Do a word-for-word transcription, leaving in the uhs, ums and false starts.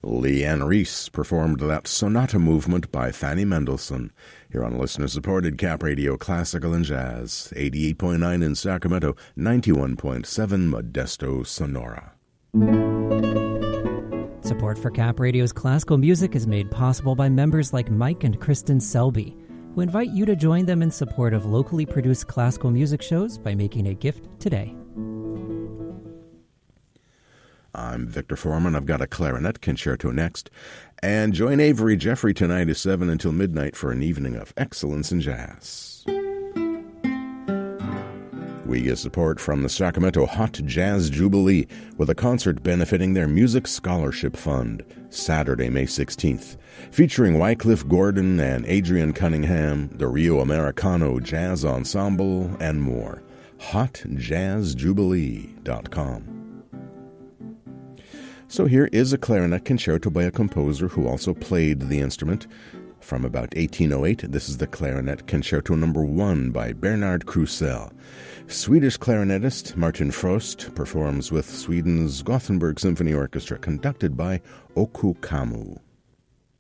Leanne Reese performed that sonata movement by Fanny Mendelssohn here on listener-supported Cap Radio Classical and Jazz, eighty-eight point nine in Sacramento, ninety-one point seven Modesto, Sonora. Support for Cap Radio's classical music is made possible by members like Mike and Kristen Selby, who invite you to join them in support of locally produced classical music shows by making a gift today. I'm Victor Foreman. I've got a clarinet concerto next. And join Avery Jeffrey tonight at seven until midnight for an evening of excellence in jazz. We get support from the Sacramento Hot Jazz Jubilee with a concert benefiting their Music Scholarship Fund, Saturday, May sixteenth, featuring Wycliffe Gordon and Adrian Cunningham, the Rio Americano Jazz Ensemble, and more. hot jazz jubilee dot com. So here is a clarinet concerto by a composer who also played the instrument. From about eighteen oh eight, this is the Clarinet Concerto Number One by Bernard Krusell. Swedish clarinetist Martin Frost performs with Sweden's Gothenburg Symphony Orchestra, conducted by Oku Kamu.